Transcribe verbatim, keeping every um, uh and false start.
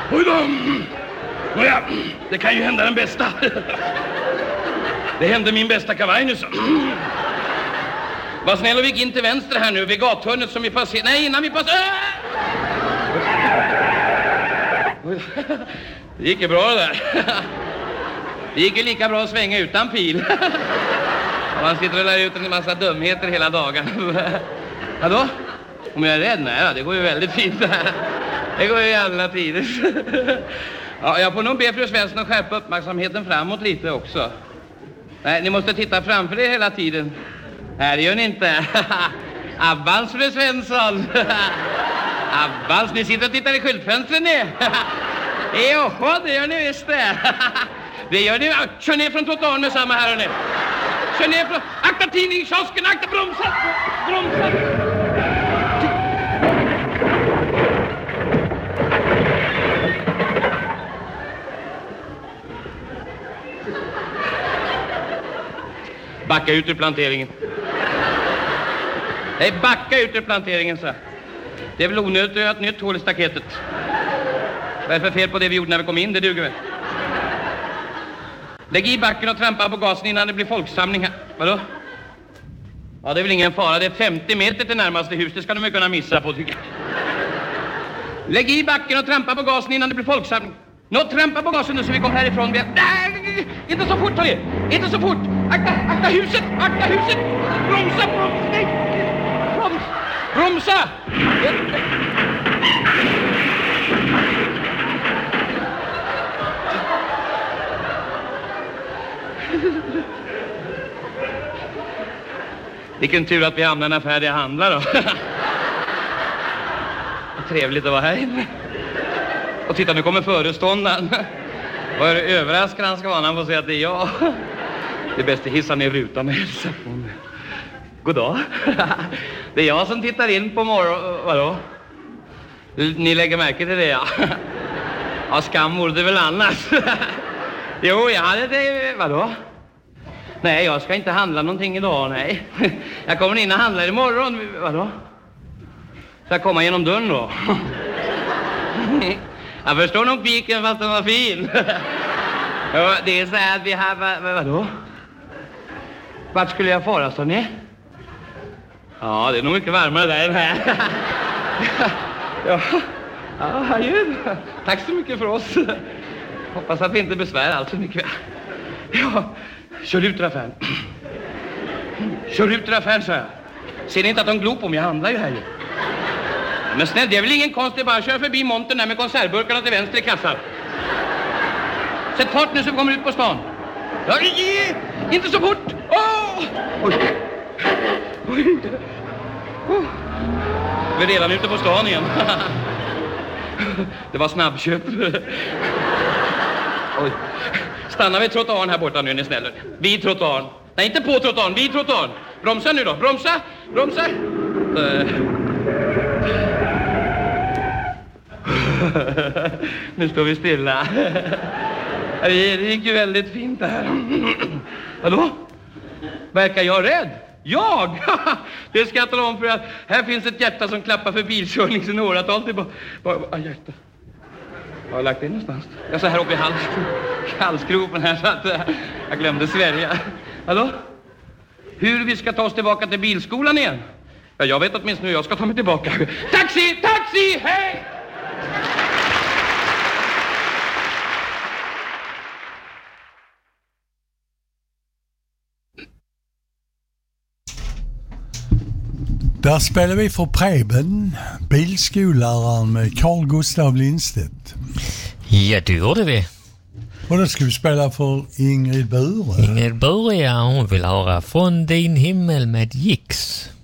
Oj då! Nåja, det kan ju hända den bästa. Det hände min bästa kavaj nyss. Var snäll och vi gick in till vänster här nu vid gathörnet som vi passerar. Nej, innan vi passerar. Det gick ju bra det där. Det gick ju lika bra att svänga utan pil. Man sitter och lär ut en massa dumheter hela dagen. Hallå? Om jag är rädd? Nej, det går ju väldigt fint det här. Det går ju i alla tider. Ja, jag får nog be fru Svensson att skärpa uppmärksamheten framåt lite också. Nej, ni måste titta framför er hela tiden. Nej, det gör ni inte. Abbans, fru Svensson. Abbans, ni sitter och tittar i skyltfönstren ni. Jaha, det gör ni visst det. Det gör ni. Kör ner från trottoaren med samma här och nu. Kör ner från... Akta tidningskiosken, akta bromsa. Bromsa. Backa ut ur planteringen. Nej, backa ut ur planteringen, så. Det är väl onödigt att göra ett nytt hål i staketet. Vad är det för fel på det vi gjorde när vi kom in? Det duger väl. Lägg i backen och trampa på gasen innan det blir folksamling här. Vadå? Ja, det är väl ingen fara. Det är femtio meter till närmaste hus. Det ska de ju kunna missa på, tycker jag. Lägg i backen och trampa på gasen innan det blir folksamling. Nå, trampa på gasen nu så vi kommer härifrån. Vi... Nej, inte så fort, hörni. Inte så fort. Akta, akta huset, akta huset. Bromsa, bromsa. Nej. Broms, bromsa. Vilken tur att vi hamnar när färdiga handlar då. Trevligt att vara här inne. Och titta, nu kommer föreståndaren. Vad är det överraskande han ska vara när han får säga att det är jag. Det är bäst att hissa ner rutan och hälsa på mig. God dag. Det är jag som tittar in på morgon... Vadå? Ni lägger märke till det, ja. Ja, skam vore det väl annars. Jo, jag hade det... Vadå? Nej, jag ska inte handla någonting idag, nej. Jag kommer in och handlar imorgon. Vadå? Ska jag komma genom dörren då? Jag förstår nog piken fast den var fin. Ja, det är så här att vi har... Vad, vadå? Vart skulle jag fara, så ni? Ja, det är nog mycket varmare där än här. Ja, ja, adjö. Tack så mycket för oss. Hoppas att vi inte besvär allt för mycket. Ja, kör ut ur affären. Kör ut ur affären, så jag. Ser ni inte att de glor på mig? Jag handlar ju här ju. Men snäll, det är väl ingen konst, det är bara att köra förbi montern där med konservburkarna till vänster i kassan. Sätt fart nu så vi kommer ut på stan. Ja, inte så fort! Åh! Oj! Oj! Oh. Vi är redan ute på stan igen. Det var snabbköp. Oj. Stanna vid trottoaren här borta nu, är ni snälla. Vid trottoaren. Nej, inte på trottoaren, vid trottoaren. Bromsa nu då, bromsa, bromsa. Uh. Nu står vi stilla. Det gick ju väldigt fint det här. Hallå? Verkar jag rädd? Jag? Det ska jag tala om, för att här finns ett hjärta som klappar för bilkörning sen åratal tillbaka. Vad hjärta? Jag har lagt det någonstans. Jag så här uppe i hals, halsgropen här så att jag glömde svärja. Hallå? Hur vi ska ta oss tillbaka till bilskolan igen? Ja, jag vet åtminstone hur jag ska ta mig tillbaka. Taxi! Taxi! Hej! Där spelar vi för Preben, bilskolläraren med Carl Gustav Lindstedt. Ja, det gjorde vi. Och då ska vi spela för Ingrid Bure. Ingrid Bure, ja, hon vill höra Från din himmel med Gix.